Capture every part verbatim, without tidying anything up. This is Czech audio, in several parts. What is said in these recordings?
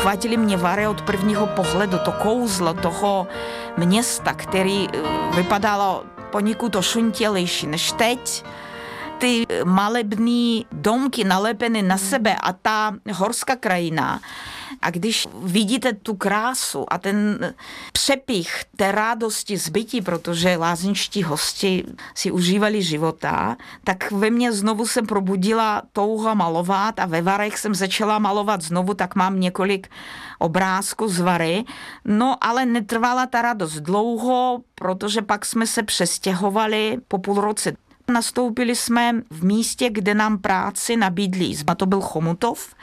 uchvátili mě Vary od prvního pohledu, to kouzlo toho města, který vypadalo poněkud ošuntělejší než teď. Ty malebný domky nalepeny na sebe a ta horská krajina. A když vidíte tu krásu a ten přepich té radosti z bytí, protože lázeňští hosti si užívali života, tak ve mně znovu se probudila touha malovat a ve Varech jsem začala malovat znovu, tak mám několik obrázků z Vary. No ale netrvala ta radost dlouho, protože pak jsme se přestěhovali po půl roce. Nastoupili jsme v místě, kde nám práci nabídli. A to byl Chomutov.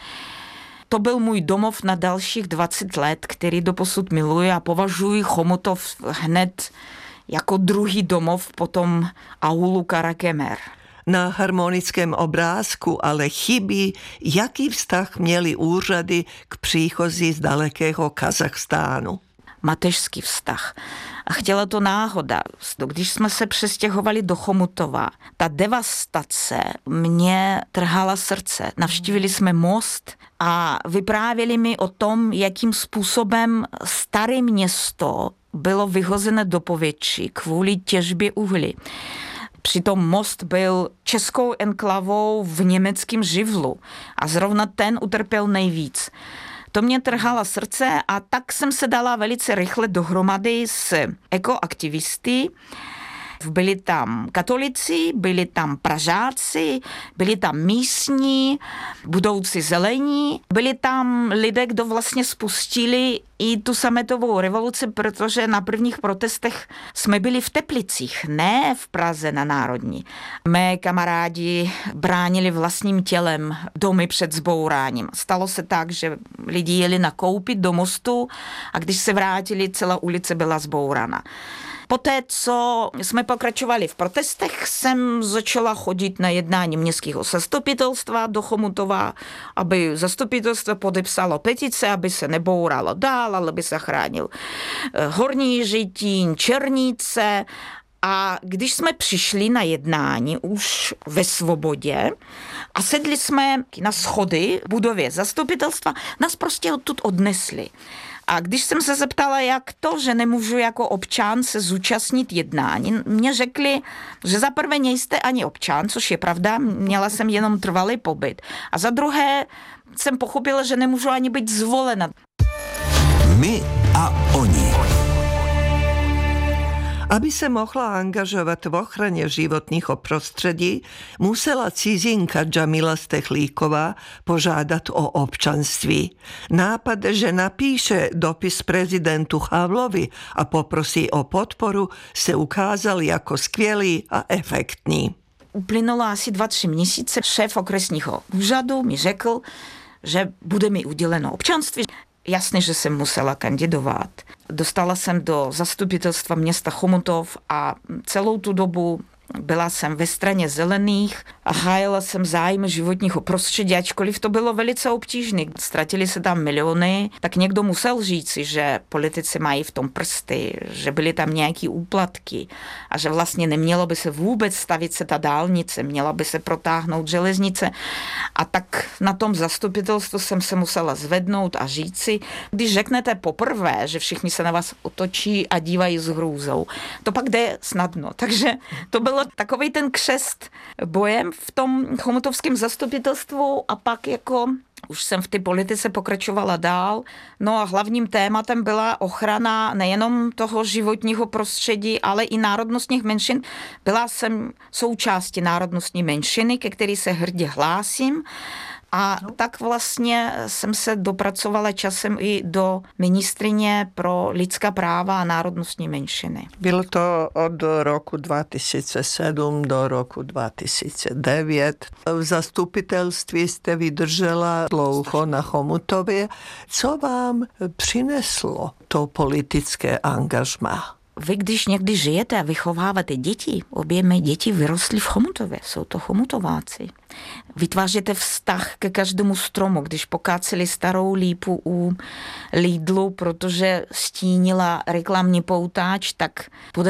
To byl můj domov na dalších dvacet let, který doposud miluji a považuji Chomutov hned jako druhý domov po tom aulu Karakemer. Na harmonickém obrázku ale chybí, jaký vztah měli úřady k příchozí z dalekého Kazachstánu. Mateřský vztah. A chtěla to náhoda. Když jsme se přestěhovali do Chomutova, ta devastace mě trhala srdce. Navštívili jsme most a vyprávěli mi o tom, jakým způsobem staré město bylo vyhozené do povětří kvůli těžbě uhlí. Přitom most byl českou enklavou v německém živlu a zrovna ten utrpěl nejvíc. To mě trhalo srdce a tak jsem se dala velice rychle dohromady s ekoaktivisty. Byli tam katolici, byli tam Pražáci, byli tam místní, budoucí zelení, byli tam lidé, kdo vlastně spustili i tu sametovou revoluci, protože na prvních protestech jsme byli v Teplicích, ne v Praze na Národní. Mé kamarádi bránili vlastním tělem domy před zbouráním. Stalo se tak, že lidi jeli nakoupit do mostu a když se vrátili, celá ulice byla zbourána. Poté, co jsme pokračovali v protestech, jsem začala chodit na jednání městského zastupitelstva do Chomutova, aby zastupitelstvo podepsalo petice, aby se nebouralo dál, ale aby se chránil Horní Žití, Černice. A když jsme přišli na jednání už ve Svobodě a sedli jsme na schody v budově zastupitelstva, nás prostě odtud odnesli. A když jsem se zeptala, jak to, že nemůžu jako občan se zúčastnit jednání, mě řekli, že za prvé nejste ani občan, což je pravda, měla jsem jenom trvalý pobyt. A za druhé jsem pochopila, že nemůžu ani být zvolena. My a oni. Aby se mohla angažovat v ochraně životního prostředí, musela cizinka Džamila Stechlíková požádat o občanství. Nápad, že napíše dopis prezidentu Havlovi a poprosí o podporu, se ukázal jako skvělý a efektní. Uplynulo asi dva, tři měsíce. Šéf okresního úřadu mi řekl, že bude mi uděleno občanství. Jasně, že jsem musela kandidovat. Dostala jsem do zastupitelstva města Chomutov a celou tu dobu byla jsem ve straně zelených a hájila jsem zájem životního prostředí, ačkoliv to bylo velice obtížné. Ztratili se tam miliony, tak někdo musel říci, že politici mají v tom prsty, že byly tam nějaké úplatky a že vlastně nemělo by se vůbec stavit se ta dálnice, měla by se protáhnout železnice. A tak na tom zastupitelstvu jsem se musela zvednout a říci, když řeknete poprvé, že všichni se na vás otočí a dívají s hrůzou, to pak jde snadno. Takže to bylo takový ten křest bojem v tom chomutovském zastupitelstvu a pak jako už jsem v té politice pokračovala dál. No a hlavním tématem byla ochrana nejenom toho životního prostředí, ale i národnostních menšin. Byla jsem součástí národnostní menšiny, ke který se hrdě hlásím. A no. tak vlastně jsem se dopracovala časem i do ministryně pro lidská práva a národnostní menšiny. Bylo to od roku dva tisíce sedm do roku dva tisíce devět. V zastupitelství jste vydržela dlouho na Chomutově. Co vám přineslo to politické angažmá? Vy, když někdy žijete a vychováváte děti, obě mé děti vyrostly v Chomutově, jsou to chomutováci. Vytváříte vztah ke každému stromu, když pokáceli starou lípu u Lidlu, protože stínila reklamní poutáč, tak